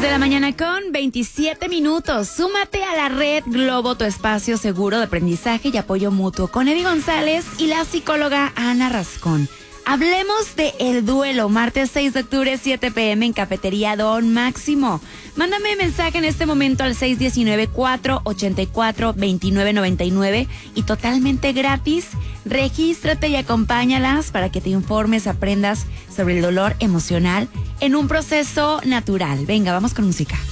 10 de la mañana con 27 minutos. Súmate a la red Globo, tu espacio seguro de aprendizaje y apoyo mutuo, con Eddie González y la psicóloga Ana Rascón. Hablemos de El Duelo, martes 6 de octubre, 7 p.m. en Cafetería Don Máximo. Mándame mensaje en este momento al 619-484-2999 y totalmente gratis. Regístrate y acompáñalas para que te informes, aprendas sobre el dolor emocional en un proceso natural. Venga, vamos con música.